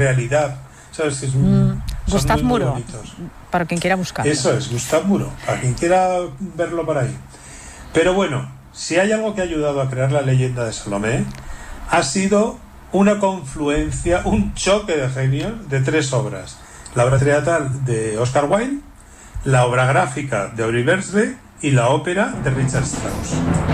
realidad. ¿Sabes? Que Gustave muy Moreau, bonitos. para quien quiera buscarlo. Eso es, Gustave Moreau, para quien quiera verlo por ahí. Pero bueno, si hay algo que ha ayudado a crear la leyenda de Salomé, ha sido una confluencia, un choque de genios de 3 obras. La obra teatral de Oscar Wilde, la obra gráfica de Henri Bergerac y la ópera de Richard Strauss.